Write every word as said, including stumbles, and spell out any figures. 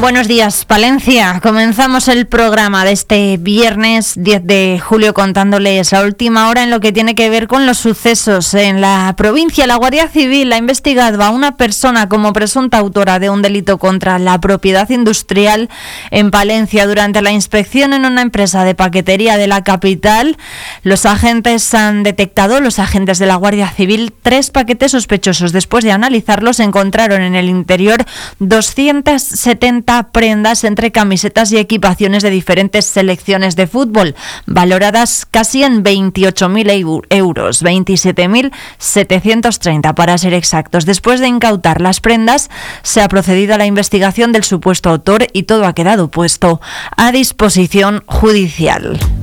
Buenos días, Palencia. Comenzamos el programa de este viernes diez de julio contándoles la última hora en lo que tiene que ver con los sucesos en la provincia. La Guardia Civil ha investigado a una persona como presunta autora de un delito contra la propiedad industrial en Palencia. Durante la inspección en una empresa de paquetería de la capital, los agentes han detectado, los agentes de la Guardia Civil, tres paquetes sospechosos. Después de analizarlos, encontraron en el interior doscientas setenta prendas entre camisetas y equipaciones de diferentes selecciones de fútbol, valoradas casi en veintiocho mil euros, veintisiete mil setecientos treinta para ser exactos. Después de incautar las prendas, se ha procedido a la investigación del supuesto autor y todo ha quedado puesto a disposición judicial.